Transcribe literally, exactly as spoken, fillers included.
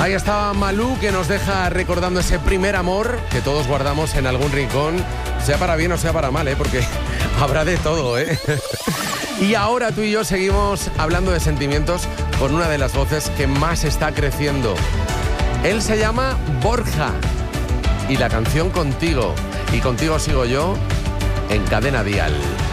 Ahí estaba Malú, que nos deja recordando ese primer amor que todos guardamos en algún rincón, sea para bien o sea para mal, ¿eh? Porque habrá de todo, ¿eh? Y ahora tú y yo seguimos hablando de sentimientos con una de las voces que más está creciendo. Él se llama Borja y la canción Contigo. Y contigo sigo yo en Cadena Dial.